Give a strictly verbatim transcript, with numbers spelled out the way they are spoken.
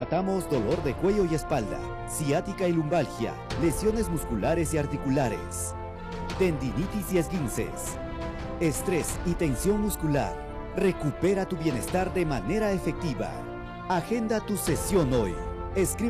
Tratamos dolor de cuello y espalda, ciática y lumbalgia, lesiones musculares y articulares, tendinitis y esguinces, estrés y tensión muscular. Recupera tu bienestar de manera efectiva. Agenda tu sesión hoy. Escribe